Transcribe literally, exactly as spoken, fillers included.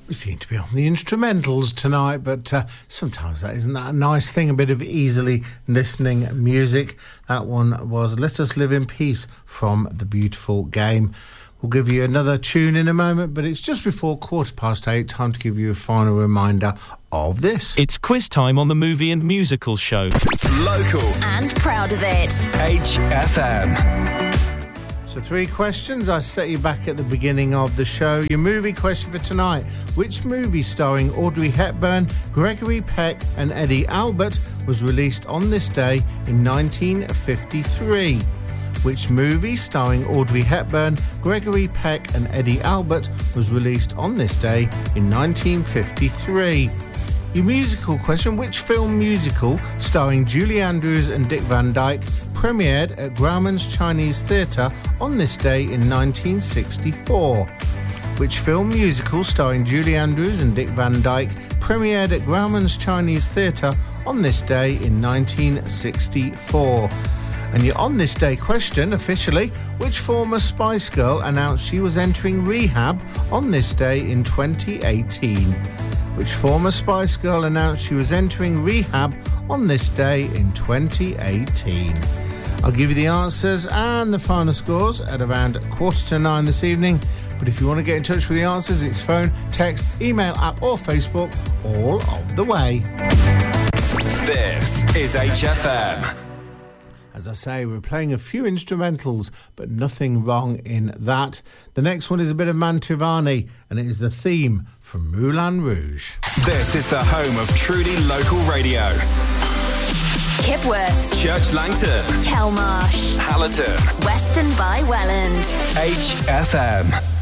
We seem to be on the instrumentals tonight, but uh, sometimes that isn't that a nice thing, a bit of easily listening music. That one was Let Us Live in Peace from The Beautiful Game. We'll give you another tune in a moment, but it's just before quarter past eight. Time to give you a final reminder of this. It's quiz time on the Movie and Musical Show. Local and proud of it. H F M. So three questions. I set you back at the beginning of the show. Your movie question for tonight. Which movie starring Audrey Hepburn, Gregory Peck and Eddie Albert was released on this day in nineteen fifty-three? Which movie starring Audrey Hepburn, Gregory Peck and Eddie Albert was released on this day in nineteen fifty-three? Your musical question. Which film musical starring Julie Andrews and Dick Van Dyke premiered at Grauman's Chinese Theatre on this day in nineteen sixty-four? Which film musical starring Julie Andrews and Dick Van Dyke premiered at Grauman's Chinese Theatre on this day in nineteen sixty-four? And your On This Day question, officially, which former Spice Girl announced she was entering rehab on this day in twenty eighteen? Which former Spice Girl announced she was entering rehab on this day in twenty eighteen? I'll give you the answers and the final scores at around quarter to nine this evening. But if you want to get in touch with the answers, it's phone, text, email, app or Facebook, all of the way. This is H F M. As I say, we're playing a few instrumentals, but nothing wrong in that. The next one is a bit of Mantovani, and it is the theme from Moulin Rouge. This is the home of truly local radio. Kipworth, Church Langton, Kelmarsh, Hallerton, Weston by Welland. H F M.